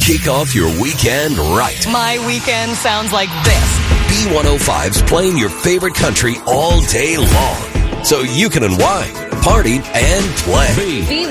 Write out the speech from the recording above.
Kick off your weekend right. My weekend sounds like this. B105's playing your favorite country all day long. So you can unwind, party, and play.